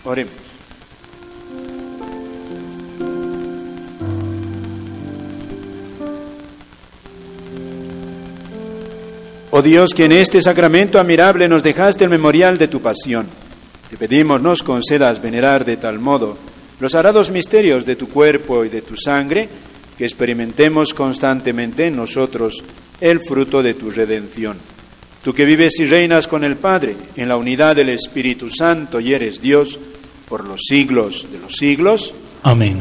Oremos. Oh Dios, que en este sacramento admirable nos dejaste el memorial de tu pasión, te pedimos nos concedas venerar de tal modo los sagrados misterios de tu cuerpo y de tu sangre, que experimentemos constantemente en nosotros el fruto de tu redención. Tú que vives y reinas con el Padre en la unidad del Espíritu Santo y eres Dios por los siglos de los siglos. Amén.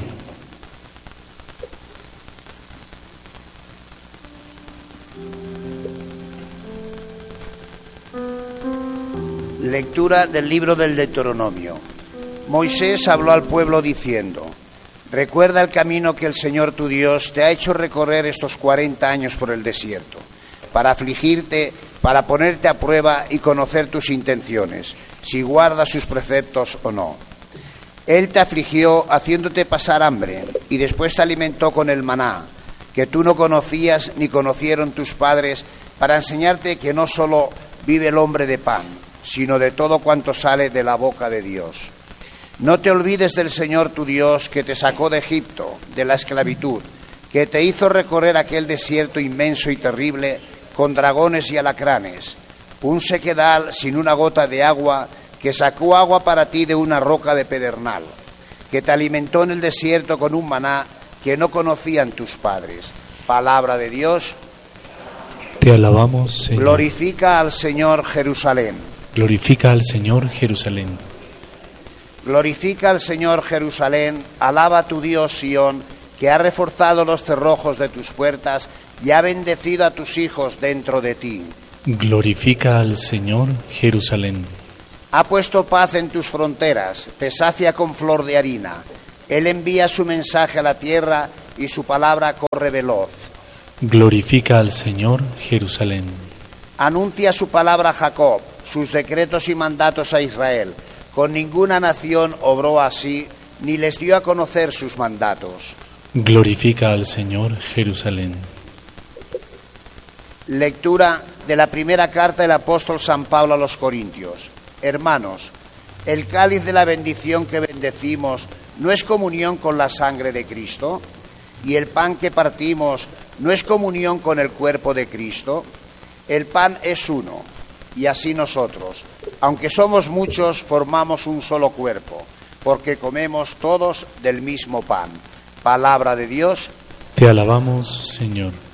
Lectura del libro del Deuteronomio. Moisés habló al pueblo diciendo: recuerda el camino que el Señor tu Dios te ha hecho recorrer estos 40 años por el desierto, para afligirte, para ponerte a prueba y conocer tus intenciones, si guardas sus preceptos o no. Él te afligió haciéndote pasar hambre y después te alimentó con el maná, que tú no conocías ni conocieron tus padres, para enseñarte que no solo vive el hombre de pan, sino de todo cuanto sale de la boca de Dios. No te olvides del Señor tu Dios, que te sacó de Egipto, de la esclavitud, que te hizo recorrer aquel desierto inmenso y terrible, con dragones y alacranes, un sequedal sin una gota de agua, que sacó agua para ti de una roca de pedernal, que te alimentó en el desierto con un maná que no conocían tus padres. Palabra de Dios. Te alabamos, Señor. Glorifica al Señor Jerusalén. Glorifica al Señor Jerusalén. Glorifica al Señor Jerusalén, alaba a tu Dios Sión, que ha reforzado los cerrojos de tus puertas y ha bendecido a tus hijos dentro de ti. Glorifica al Señor Jerusalén. Ha puesto paz en tus fronteras, te sacia con flor de harina. Él envía su mensaje a la tierra y su palabra corre veloz. Glorifica al Señor Jerusalén. Anuncia su palabra a Jacob, sus decretos y mandatos a Israel. Con ninguna nación obró así, ni les dio a conocer sus mandatos. Glorifica al Señor Jerusalén. Lectura de la primera carta del apóstol San Pablo a los Corintios. Hermanos, el cáliz de la bendición que bendecimos ¿no es comunión con la sangre de Cristo? ¿Y el pan que partimos no es comunión con el cuerpo de Cristo? El pan es uno, y así nosotros, aunque somos muchos, formamos un solo cuerpo, porque comemos todos del mismo pan. Palabra de Dios. Te alabamos, Señor.